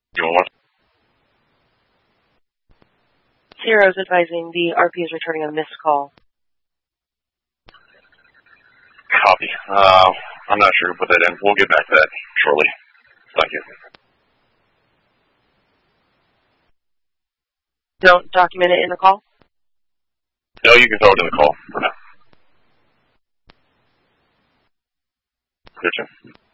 You want one? Zero's advising the RP is returning a missed call. Copy. I'm not sure who put that in. We'll get back to that shortly. Thank you. Don't document it in the call? No, you can throw it in the call for now. Good, Jim.